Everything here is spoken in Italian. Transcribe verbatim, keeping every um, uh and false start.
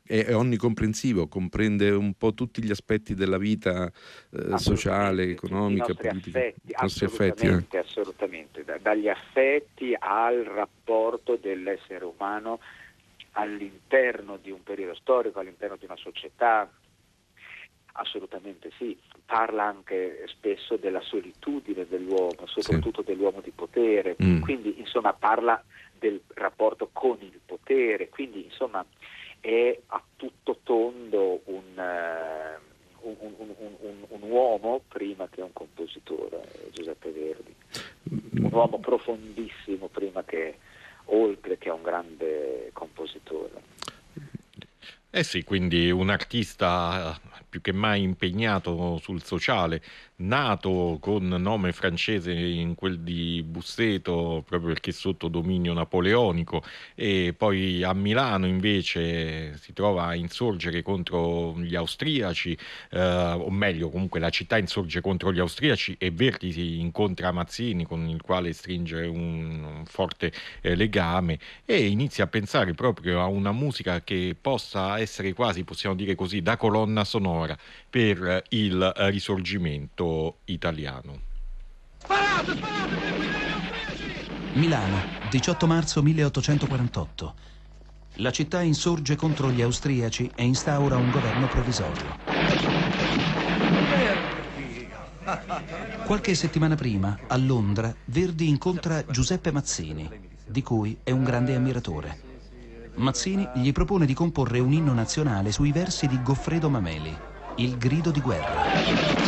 è, è onnicomprensivo, comprende un po' tutti gli aspetti della vita eh, sociale, economica, i nostri politica, affetti, i nostri affetti. assolutamente, Eh. assolutamente, da- dagli affetti al rapporto dell'essere umano all'interno di un periodo storico, all'interno di una società. Assolutamente sì, parla anche spesso della solitudine dell'uomo, soprattutto sì. dell'uomo di potere, mm. quindi insomma parla del rapporto con il potere, quindi insomma è a tutto tondo un, uh, un, un, un, un, un uomo prima che un compositore, Giuseppe Verdi, un uomo profondissimo prima che, oltre che un grande compositore. Eh sì, quindi un artista più che mai impegnato sul sociale, nato con nome francese in quel di Busseto, proprio perché sotto dominio napoleonico, e poi a Milano invece si trova a insorgere contro gli austriaci, eh, o meglio comunque la città insorge contro gli austriaci e Verdi si incontra Mazzini con il quale stringe un, un forte eh, legame e inizia a pensare proprio a una musica che possa essere quasi, possiamo dire così, da colonna sonora per il risorgimento italiano. Milano, diciotto marzo milleottocentoquarantotto. La città insorge contro gli austriaci e instaura un governo provvisorio. Qualche settimana prima, a Londra, Verdi incontra Giuseppe Mazzini, di cui è un grande ammiratore. Mazzini gli propone di comporre un inno nazionale sui versi di Goffredo Mameli, Il grido di guerra.